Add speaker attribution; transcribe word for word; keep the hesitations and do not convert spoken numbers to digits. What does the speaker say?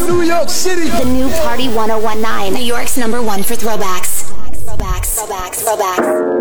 Speaker 1: New York City.
Speaker 2: The new Party ten nineteen, New York's number one for throwbacks. Throwbacks, throwbacks, throwbacks.